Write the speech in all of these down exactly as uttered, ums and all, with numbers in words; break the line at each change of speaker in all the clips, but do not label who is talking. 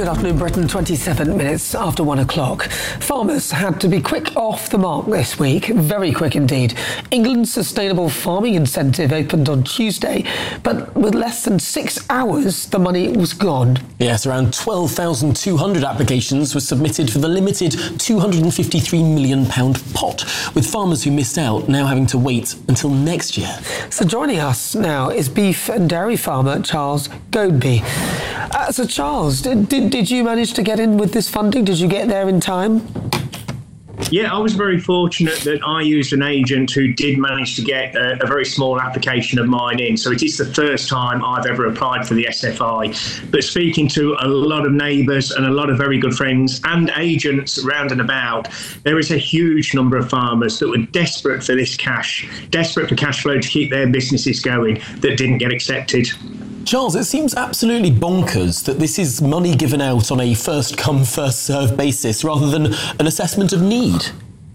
Good afternoon, Britain. twenty-seven minutes after one o'clock. Farmers had to be quick off the mark this week, very quick indeed. England's Sustainable Farming Incentive opened on Tuesday, but with less than six hours, the money was gone.
Yes, around twelve thousand two hundred applications were submitted for the limited two hundred fifty-three million pounds pot, with farmers who missed out now having to wait until next year.
So joining us now is beef and dairy farmer Charles Godby. Uh, so Charles, did, did, did you manage to get in with this funding? Did you get there in time?
Yeah, I was very fortunate that I used an agent who did manage to get a, a very small application of mine in. So it is the first time I've ever applied for the S F I. But speaking to a lot of neighbours and a lot of very good friends and agents round and about, there is a huge number of farmers that were desperate for this cash, desperate for cash flow to keep their businesses going, that didn't get accepted.
Charles, it seems absolutely bonkers that this is money given out on a first-come, first-served basis rather than an assessment of need.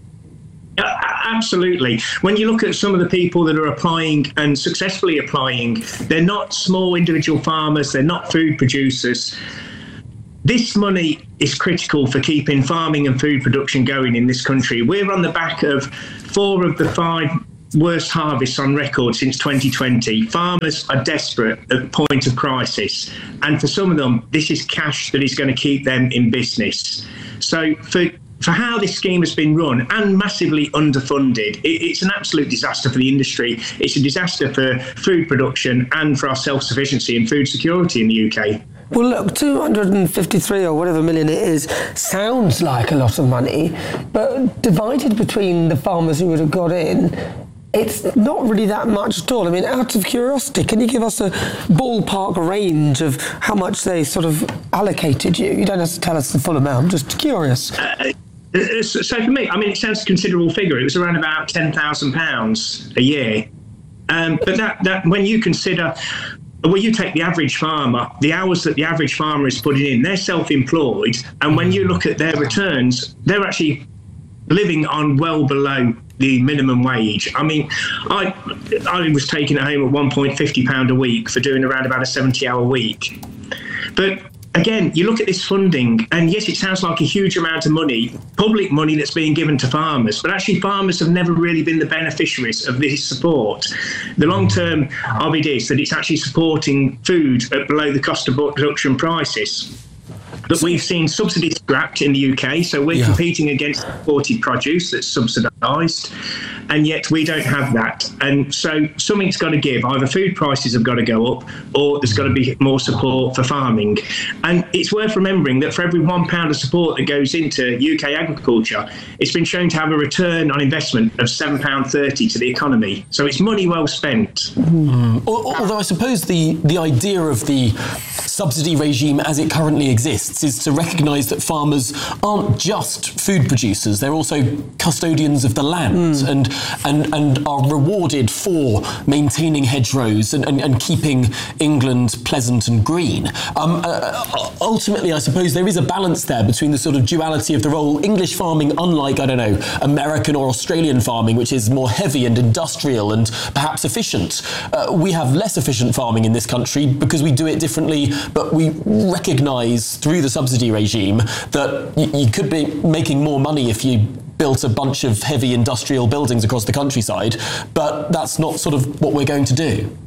Uh, absolutely. When you look at some of the people that are applying and successfully applying, they're not small individual farmers, they're not food producers. This money is critical for keeping farming and food production going in this country. We're on the back of four of the five worst harvests on record since twenty twenty. Farmers are desperate at the point of crisis, and for some of them this is cash that is going to keep them in business. So for for how this scheme has been run and massively underfunded, it, it's an absolute disaster for the industry. It's a disaster for food production and for our self-sufficiency and food security in the U K.
Well, look, two hundred fifty-three or whatever million it is sounds like a lot of money, but divided between the farmers who would have got in, it's not really that much at all. I mean, out of curiosity, can you give us a ballpark range of how much they sort of allocated you? You don't have to tell us the full amount, just curious.
Uh, so for me, I mean, it sounds a considerable figure. It was around about ten thousand pounds a year. Um, but that, that when you consider, well, you take the average farmer, the hours that the average farmer is putting in, they're self-employed. And when you look at their returns, they're actually living on well below the minimum wage. I mean, I I was taking it home at one pound fifty a week for doing around about a seventy hour week. But again, you look at this funding, and yes, it sounds like a huge amount of money, public money that's being given to farmers, but actually farmers have never really been the beneficiaries of this support. The long-term of it is that it's actually supporting food at below the cost of production prices. But we've seen subsidies scrapped in the U K, so we're yeah. competing against imported produce that's subsidised, and yet we don't have that. And so something's got to give. Either food prices have got to go up, or there's got to be more support for farming. And it's worth remembering that for every one pound of support that goes into U K agriculture, it's been shown to have a return on investment of seven pounds thirty to the economy. So it's money well spent.
Mm. Although I suppose the, the idea of the subsidy regime as it currently exists is to recognise that farmers aren't just food producers, they're also custodians of the land mm. and, and and are rewarded for maintaining hedgerows and, and, and keeping England pleasant and green. Um, uh, ultimately, I suppose there is a balance there between the sort of duality of the role. English farming, unlike, I don't know, American or Australian farming, which is more heavy and industrial and perhaps efficient. Uh, we have less efficient farming in this country because we do it differently, but we recognise through the subsidy regime that y- you could be making more money if you built a bunch of heavy industrial buildings across the countryside, but that's not sort of what we're going to do.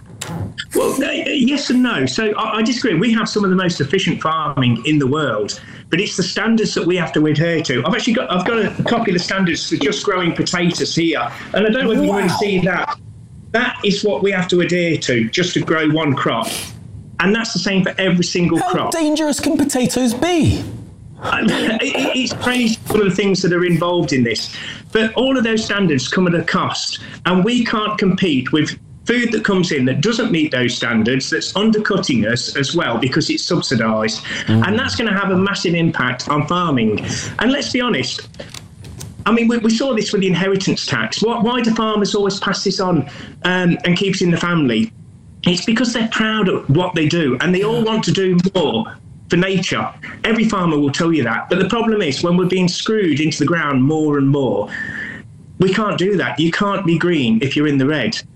Well, uh, yes and no. So I, I disagree. We have some of the most efficient farming in the world, but it's the standards that we have to adhere to. I've actually got I've got a copy of the standards for just growing potatoes here, and I don't know whether wow. you really see that. That is what we have to adhere to, just to grow one crop. And that's the same for every single
How
crop.
How dangerous can potatoes be?
It's crazy, some of the things that are involved in this. But all of those standards come at a cost. And we can't compete with food that comes in that doesn't meet those standards, that's undercutting us as well because it's subsidised. Mm. And that's going to have a massive impact on farming. And let's be honest, I mean, we, we saw this with the inheritance tax. Why, why do farmers always pass this on um, and keep it in the family? It's because they're proud of what they do and they all want to do more for nature. Every farmer will tell you that. But the problem is when we're being screwed into the ground more and more, we can't do that. You can't be green if you're in the red.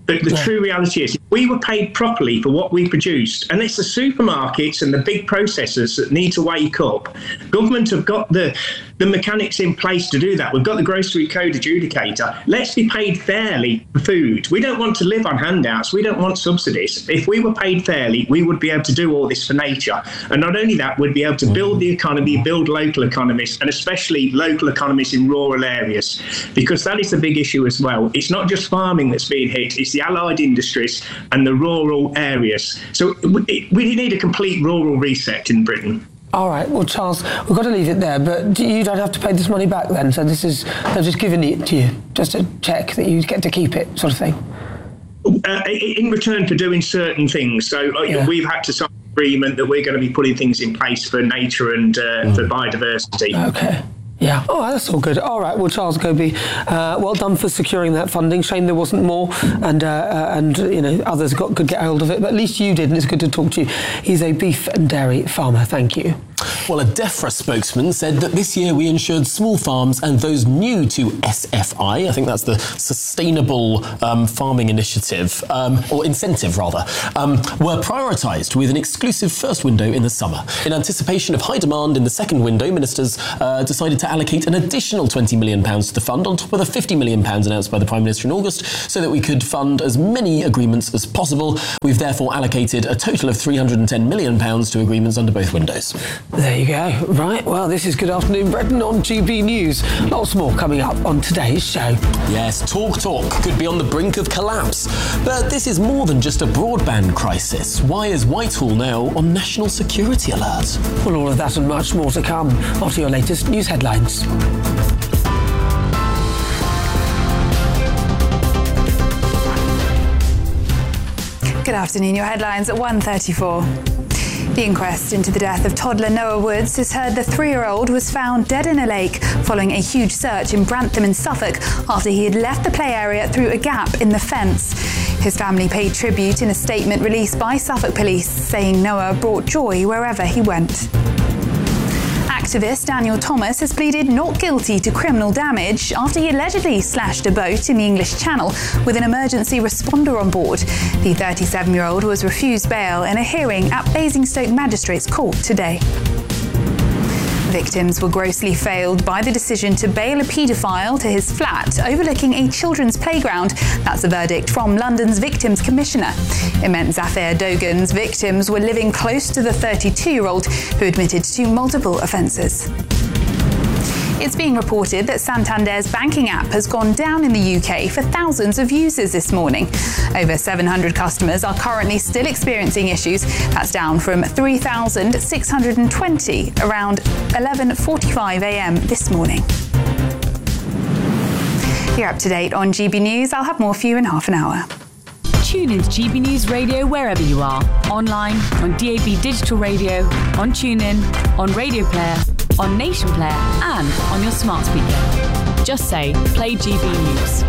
But the
Yeah.
true reality is, if we were paid properly for what we produced, and it's the supermarkets and the big processors that need to wake up. Government have got the the mechanics in place to do that. We've got the grocery code adjudicator. Let's be paid fairly for food. We don't want to live on handouts. We don't want subsidies. If we were paid fairly, we would be able to do all this for nature. And not only that, we'd be able to build the economy, build local economies, and especially local economies in rural areas, because that is the big issue as well. It's not just farming that's being hit, it's the allied industries and the rural areas. So we we need a complete rural reset in Britain.
All right, well, Charles, we've got to leave it there, but you don't have to pay this money back then, so this is, they're just giving it to you, just a check that you get to keep it, sort of thing.
Uh, in return for doing certain things. So uh,
Yeah.
we've had to sign an agreement that we're going to be putting things in place for nature and uh, mm. for biodiversity.
Okay. Yeah. Oh, that's all good. All right. Well, Charles Goby, uh, well done for securing that funding. Shame there wasn't more, and uh, uh, and you know others got could get hold of it, but at least you did, and it's good to talk to you. He's a beef and dairy farmer. Thank you.
Well, a DEFRA spokesman said that this year we insured small farms and those new to S F I, I think that's the Sustainable um, Farming Initiative, um, or incentive rather, um, were prioritised with an exclusive first window in the summer. In anticipation of high demand in the second window, ministers uh, decided to allocate an additional twenty million pounds to the fund on top of the fifty million pounds announced by the Prime Minister in August, so that we could fund as many agreements as possible. We've therefore allocated a total of three hundred ten million pounds to agreements under both windows.
There you go. Right, well, this is Good Afternoon Britain on G B News. Lots more coming up on today's show.
Yes, Talk Talk could be on the brink of collapse. But this is more than just a broadband crisis. Why is Whitehall now on national security alert?
Well, all of that and much more to come after your latest news headlines.
Good afternoon, your headlines at one thirty-four. The inquest into the death of toddler Noah Woods has heard the three-year-old was found dead in a lake following a huge search in Brantham in Suffolk after he had left the play area through a gap in the fence. His family paid tribute in a statement released by Suffolk Police, saying Noah brought joy wherever he went. Activist Daniel Thomas has pleaded not guilty to criminal damage after he allegedly slashed a boat in the English Channel with an emergency responder on board. The thirty-seven-year-old was refused bail in a hearing at Basingstoke Magistrates Court today. Victims were grossly failed by the decision to bail a paedophile to his flat overlooking a children's playground. That's a verdict from London's Victims Commissioner. It meant Zafir Dogan's victims were living close to the thirty-two-year-old who admitted to multiple offences. It's being reported that Santander's banking app has gone down in the U K for thousands of users this morning. Over seven hundred customers are currently still experiencing issues. That's down from three thousand six hundred twenty around eleven forty-five a m this morning. You're up to date on G B News. I'll have more for you in half an hour.
Tune into G B News Radio wherever you are. Online, on D A B Digital Radio, on TuneIn, on Radio Player, on Nation Player and on your smart speaker. Just say, play G B News.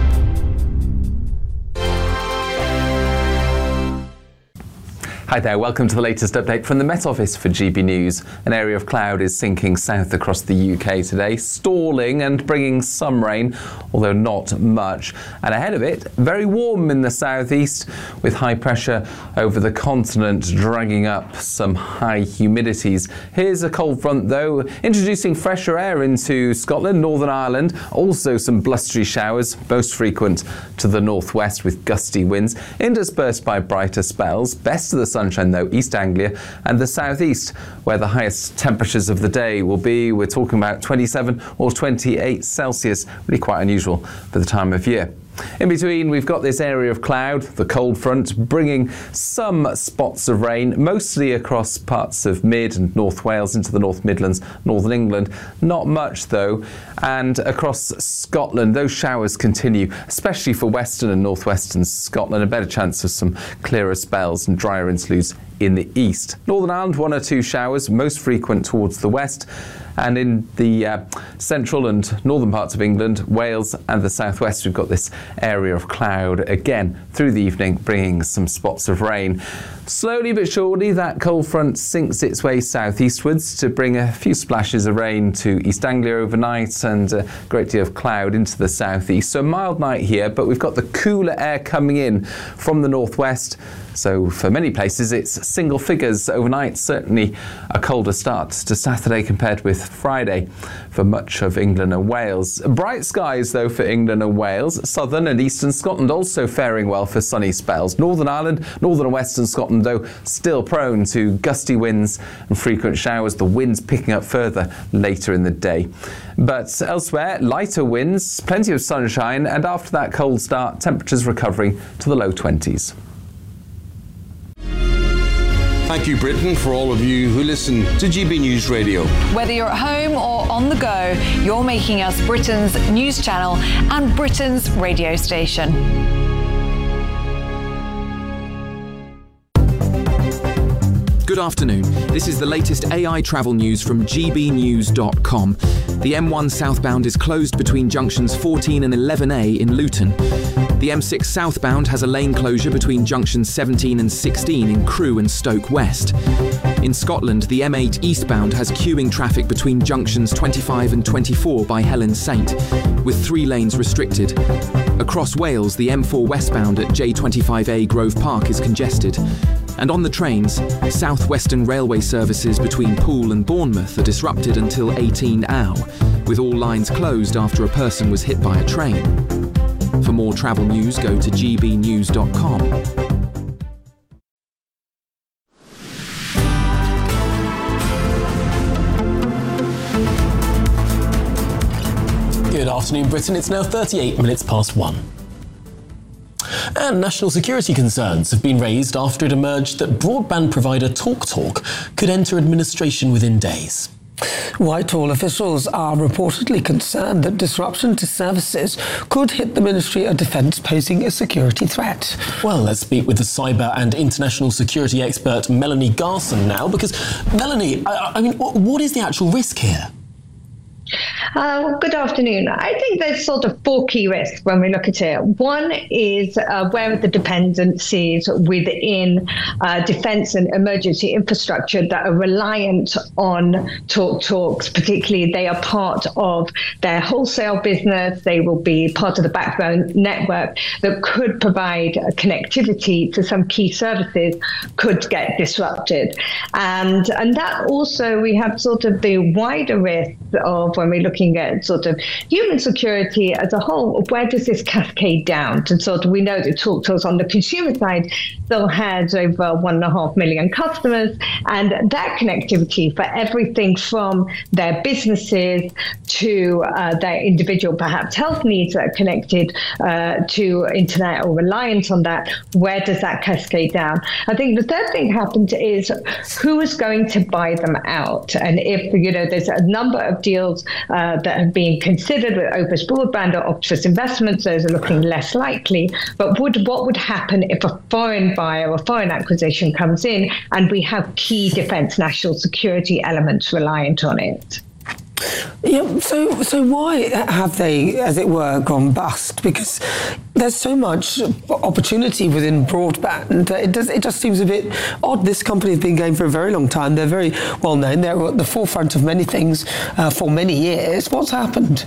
Hi there, welcome to the latest update from the Met Office for G B News. An area of cloud is sinking south across the U K today, stalling and bringing some rain, although not much. And ahead of it, very warm in the southeast, with high pressure over the continent dragging up some high humidities. Here's a cold front though, introducing fresher air into Scotland, Northern Ireland, also some blustery showers, most frequent to the northwest with gusty winds, interspersed by brighter spells. Best of the sunshine though, East Anglia and the southeast, where the highest temperatures of the day will be. We're talking about twenty-seven or twenty-eight Celsius, really quite unusual for the time of year. In between, we've got this area of cloud, the cold front, bringing some spots of rain, mostly across parts of mid and North Wales into the North Midlands, Northern England. Not much, though. And across Scotland, those showers continue, especially for western and northwestern Scotland. A better chance of some clearer spells and drier interludes in the east. Northern Ireland, one or two showers, most frequent towards the west. And in the uh, central and northern parts of England, Wales and the southwest, we've got this area of cloud again through the evening, bringing some spots of rain. Slowly but surely, that cold front sinks its way southeastwards to bring a few splashes of rain to East Anglia overnight and a great deal of cloud into the southeast. So a mild night here, but we've got the cooler air coming in from the northwest. So for many places, it's single figures overnight. Certainly a colder start to Saturday compared with Friday for much of England and Wales. Bright skies, though, for England and Wales. Southern and eastern Scotland also faring well for sunny spells. Northern Ireland, northern and western Scotland, though, still prone to gusty winds and frequent showers. The winds picking up further later in the day. But elsewhere, lighter winds, plenty of sunshine, and after that cold start, temperatures recovering to the low twenties.
Thank you, Britain, for all of you who listen to G B News Radio.
Whether you're at home or on the go, you're making us Britain's news channel and Britain's radio station.
Good afternoon. This is the latest A I travel news from G B news dot com. The M one southbound is closed between junctions fourteen and eleven A in Luton. The M six southbound has a lane closure between junctions seventeen and sixteen in Crewe and Stoke West. In Scotland, the M eight eastbound has queuing traffic between junctions twenty-five and twenty-four by Helen Saint, with three lanes restricted. Across Wales, the M four westbound at J twenty-five A Grove Park is congested. And on the trains, South Western Railway services between Poole and Bournemouth are disrupted until eighteen hour, with all lines closed after a person was hit by a train. For more travel news, go to G B news dot com.
Good afternoon, Britain. It's now thirty-eight minutes past one. And national security concerns have been raised after it emerged that broadband provider TalkTalk could enter administration within days.
Whitehall officials are reportedly concerned that disruption to services could hit the Ministry of Defence, posing a security threat.
Well, let's speak with the cyber and international security expert Melanie Garson now, because, Melanie, I, I mean, what is the actual risk here?
Uh, good afternoon. I think there's sort of four key risks when we look at it. One is uh, where are the dependencies within uh, defence and emergency infrastructure that are reliant on TalkTalks, particularly they are part of their wholesale business. They will be part of the backbone network that could provide connectivity to some key services could get disrupted. And, and that also, we have sort of the wider risk of when we're looking at sort of human security as a whole, where does this cascade down? And sort of, we know that TalkTalk on the consumer side still has over one and a half million customers, and that connectivity for everything from their businesses to uh, their individual perhaps health needs that are connected uh, to internet or reliant on that, where does that cascade down? I think the third thing happens is who is going to buy them out? And if, you know, there's a number of deals uh, that have been considered with Opus Broadband or Octopus Investments, those are looking less likely. But would what would happen if a foreign buyer or foreign acquisition comes in and we have key defence national security elements reliant on it?
Yeah, so so why have they, as it were, gone bust? Because there's so much opportunity within broadband that it does it just seems a bit odd. This company has been going for a very long time. They're very well known. They're at the forefront of many things uh, for many years. What's happened?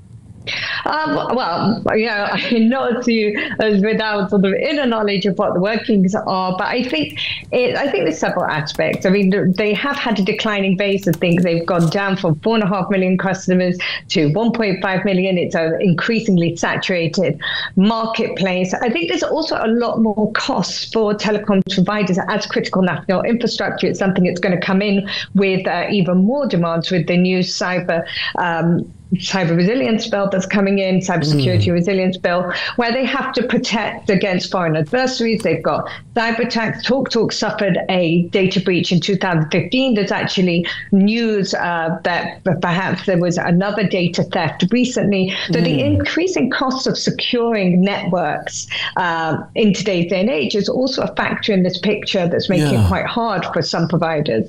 Um, well, you know, I not to uh, without sort of inner knowledge of what the workings are, but I think it, I think there's several aspects. I mean, they have had a declining base. I think they've gone down from four and a half million customers to one point five million. It's an increasingly saturated marketplace. I think there's also a lot more costs for telecom providers as critical national infrastructure. It's something that's going to come in with uh, even more demands with the new cyber um, cyber resilience bill that's coming in, cybersecurity mm. resilience bill, where they have to protect against foreign adversaries. They've got cyber attacks. TalkTalk suffered a data breach in two thousand fifteen. There's actually news uh, that perhaps there was another data theft recently. So mm. the increasing cost of securing networks uh, in today's day and age is also a factor in this picture that's making yeah. it quite hard for some providers.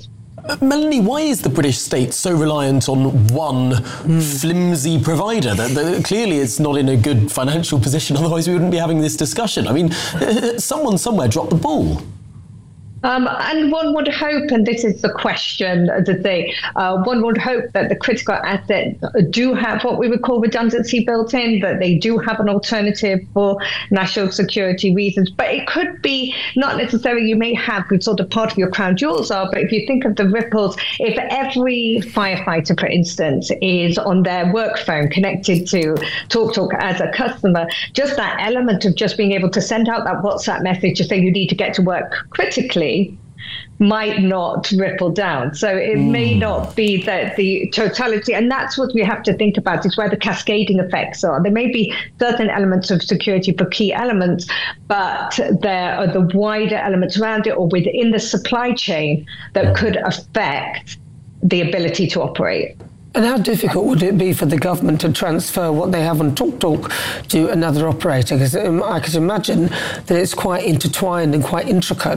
Uh, Melanie, why is the British state so reliant on one mm. flimsy provider? That, that clearly it's not in a good financial position, otherwise we wouldn't be having this discussion. I mean, someone somewhere dropped the ball.
Um, and one would hope, and this is the question that they, uh, one would hope that the critical assets do have what we would call redundancy built in, that they do have an alternative for national security reasons. But it could be not necessarily you may have sort of part of your crown jewels are, but if you think of the ripples, if every firefighter, for instance, is on their work phone connected to TalkTalk as a customer, just that element of just being able to send out that WhatsApp message to say you need to get to work critically might not ripple down. So it mm. may not be that the totality, and that's what we have to think about, is where the cascading effects are. There may be certain elements of security for key elements, but there are the wider elements around it or within the supply chain that could affect the ability to operate.
And how difficult would it be for the government to transfer what they have on TalkTalk to another operator? Because I can imagine that it's quite intertwined and quite intricate.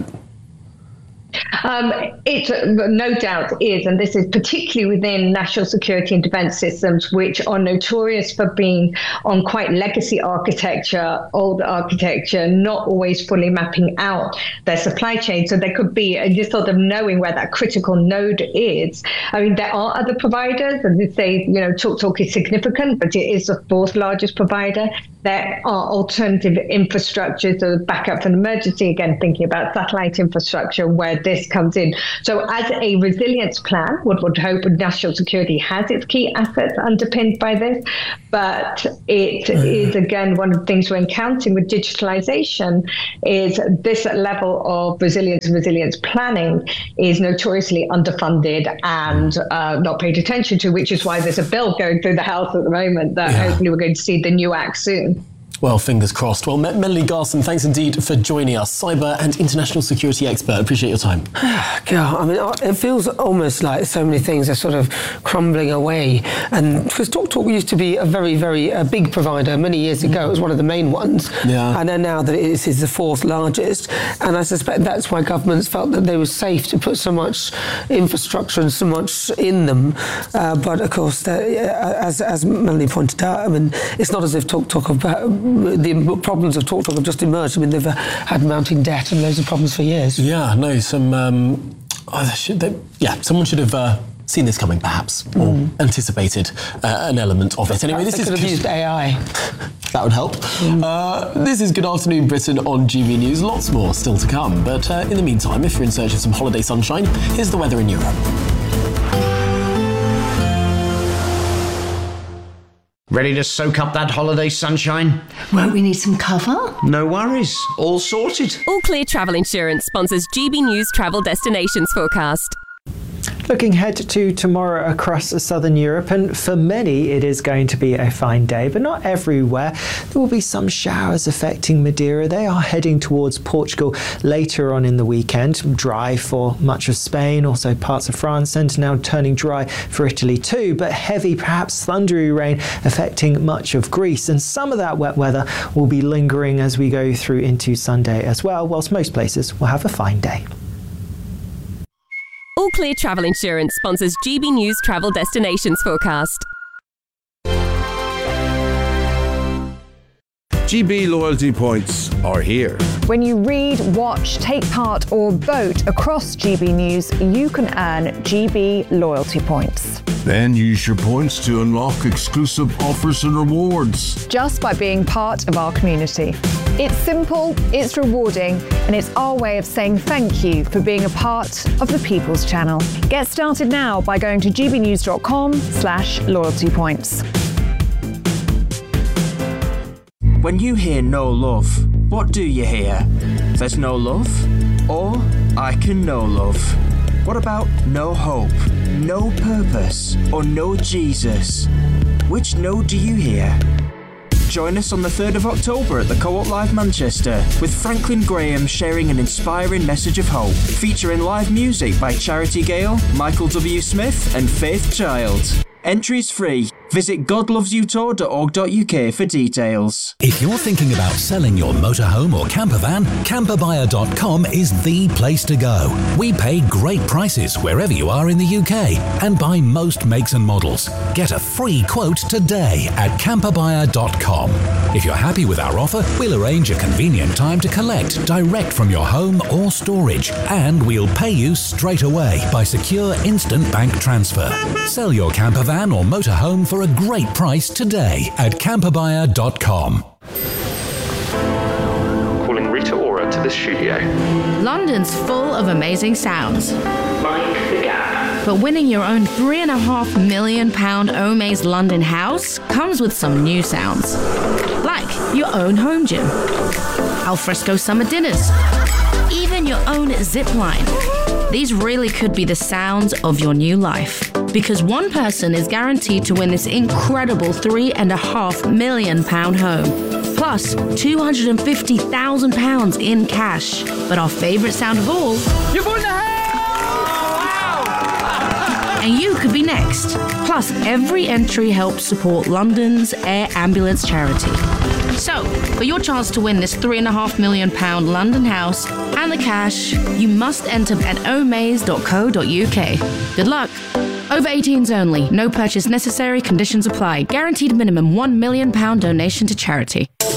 Um, it uh, no doubt is, and this is particularly within national security and defence systems, which are notorious for being on quite legacy architecture, old architecture, not always fully mapping out their supply chain. So there could be uh, just sort of knowing where that critical node is. I mean, there are other providers, and they say, you know, TalkTalk is significant, but it is the fourth largest provider. There are alternative infrastructures, so backup and emergency, again, thinking about satellite infrastructure, where this comes in. So as a resilience plan, what would hope national security has its key assets underpinned by this, but it is, again, one of the things we're encountering with digitalization is this level of resilience and resilience planning is notoriously underfunded and uh, not paid attention to, which is why there's a bill going through the House at the moment that yeah. hopefully we're going to see the new act soon.
Well, fingers crossed. Well, Melanie Garson, thanks indeed for joining us, cyber and international security expert. Appreciate your time.
God, I mean, it feels almost like so many things are sort of crumbling away. And because TalkTalk used to be a very, very uh, big provider many years ago. It was one of the main ones. Yeah. And then now that it is, is the fourth largest. And I suspect that's why governments felt that they were safe to put so much infrastructure and so much in them. Uh, but of course, as, as Melanie pointed out, I mean, it's not as if TalkTalk have the problems of TalkTalk have just emerged. I mean, they've had mounting debt and loads of problems for years.
Yeah, no, some, um, oh, should they, yeah, someone should have uh, seen this coming, perhaps, or mm. anticipated uh, an element of it. Anyway,
perhaps
this
they
is
could have used A I.
That would help. Mm. Uh, this is Good Afternoon Britain on G B News. Lots more still to come. But uh, in the meantime, if you're in search of some holiday sunshine, here's the weather in Europe.
Ready to soak up that holiday sunshine?
Won't we need some cover?
No worries. All sorted.
All Clear Travel Insurance sponsors G B News Travel Destinations Forecast.
Looking ahead to tomorrow across southern Europe, and for many it is going to be a fine day, but not everywhere. There will be some showers affecting Madeira. They are heading towards Portugal later on in the weekend. Dry for much of Spain, also parts of France, and now turning dry for Italy too, but heavy, perhaps thundery rain affecting much of Greece, and some of that wet weather will be lingering as we go through into Sunday as well, whilst most places will have a fine day.
All Clear Travel Insurance sponsors G B News Travel Destinations Forecast.
G B loyalty points are here.
When you read, watch, take part or vote across G B News, you can earn G B loyalty points.
Then use your points to unlock exclusive offers and rewards.
Just by being part of our community. It's simple, it's rewarding, and it's our way of saying thank you for being a part of the People's Channel. Get started now by going to gbnews.com slash loyalty points.
When you hear no love, what do you hear? There's no love? Or I can know love. What about no hope, no purpose, or no Jesus? Which no do you hear? Join us on the third of October at the Co-op Live Manchester, with Franklin Graham sharing an inspiring message of hope, featuring live music by Charity Gale, Michael W. Smith and Faith Child. Entries free. Visit god loves you tour dot org dot U K for details.
If you're thinking about selling your motorhome or camper van, camper buyer dot com is the place to go. We pay great prices wherever you are in the U K and buy most makes and models. Get a free quote today at camper buyer dot com. If you're happy with our offer, we'll arrange a convenient time to collect direct from your home or storage, and we'll pay you straight away by secure instant bank transfer. Sell your camper van or motorhome for a great price today at camper buyer dot com.
Calling Rita Ora to the studio.
London's full of amazing sounds.
Like the Gap.
But winning your own three and a half million pound Omaze London house comes with some new sounds. Like your own home gym, alfresco summer dinners, even your own zip line. These really could be the sounds of your new life. Because one person is guaranteed to win this incredible three and a half million pound home. Plus two hundred fifty thousand pounds in cash. But our favourite sound of all,
You've won the house!
and you could be next. Plus, every entry helps support London's Air Ambulance charity. So, for your chance to win this three and a half million pound London house and the cash, you must enter at omaze dot co dot U K. Good luck. Over eighteens only. No purchase necessary. Conditions apply. Guaranteed minimum one million pound donation to charity.